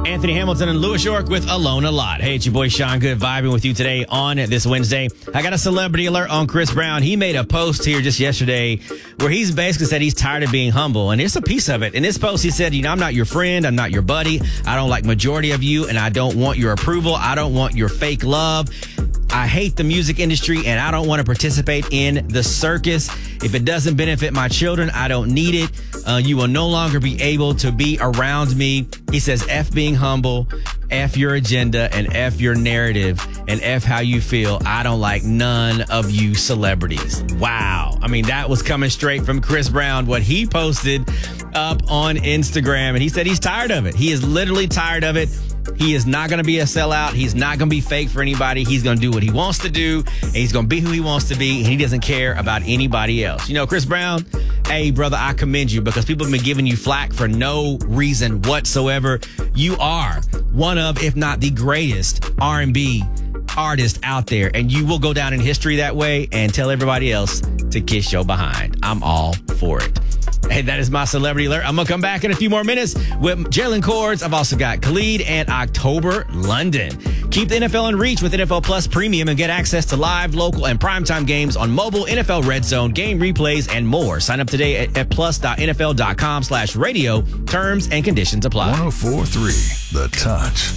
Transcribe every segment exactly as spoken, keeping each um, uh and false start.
Anthony Hamilton and Louis York with Alone a Lot. Hey, it's your boy Sean Good vibing with you today on this Wednesday. I got a celebrity alert on Chris Brown. He made a post here just yesterday where he's basically said he's tired of being humble. And here's a piece of it. In this post, he said, you know, I'm not your friend. I'm not your buddy. I don't like majority of you, and I don't want your approval. I don't want your fake love. I hate the music industry, and I don't want to participate in the circus. If it doesn't benefit my children, I don't need it. Uh, you will no longer be able to be around me. He says, F being humble, F your agenda, and F your narrative, and F how you feel. I don't like none of you celebrities. Wow. I mean, that was coming straight from Chris Brown, what he posted up on Instagram. And he said he's tired of it. He is literally tired of it. He is not going to be a sellout. He's not going to be fake for anybody. He's going to do what he wants to do, and he's going to be who he wants to be, and he doesn't care about anybody else. You know, Chris Brown, hey, brother, I commend you because people have been giving you flack for no reason whatsoever. You are one of, if not the greatest R and B artist out there, and you will go down in history that way and tell everybody else to kiss your behind. I'm all for it. Hey, that is my celebrity alert. I'm going to come back in a few more minutes with Jalen Cords. I've also got Khalid and October London. Keep the N F L in reach with N F L Plus Premium and get access to live, local, and primetime games on mobile, N F L Red Zone, game replays, and more. Sign up today at, at plus.nfl.com slash radio. Terms and conditions apply. one oh four point three The Touch.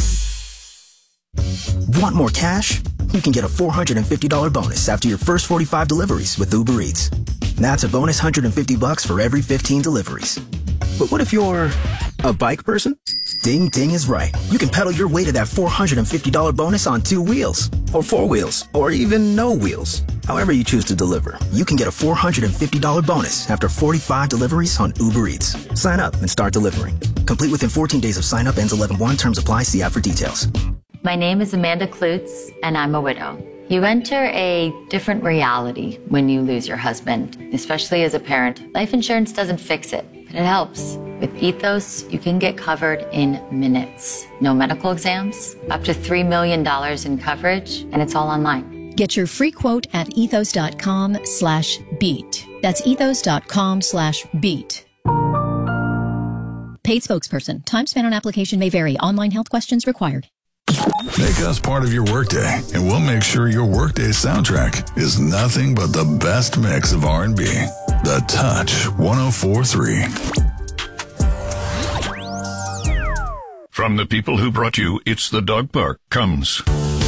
Want more cash? You can get a four hundred fifty dollars bonus after your first forty-five deliveries with Uber Eats. That's a bonus one hundred fifty bucks for every fifteen deliveries. But what if you're a bike person? Ding Ding is right. You can pedal your way to that four hundred fifty dollars bonus on two wheels, or four wheels, or even no wheels. However you choose to deliver, you can get a four hundred fifty dollars bonus after forty-five deliveries on Uber Eats. Sign up and start delivering. Complete within fourteen days of sign up. Ends eleven one. Terms apply. See app for details. My name is Amanda Klutz, and I'm a widow. You enter a different reality when you lose your husband, especially as a parent. Life insurance doesn't fix it, but it helps. With Ethos, you can get covered in minutes. No medical exams, up to three million dollars in coverage, and it's all online. Get your free quote at ethos.com slash beat. That's ethos.com slash beat. Paid spokesperson. Time spent on application may vary. Online health questions required. Make us part of your workday, and we'll make sure your workday soundtrack is nothing but the best mix of R and B. The Touch one oh four point three. From the people who brought you It's the Dog Park comes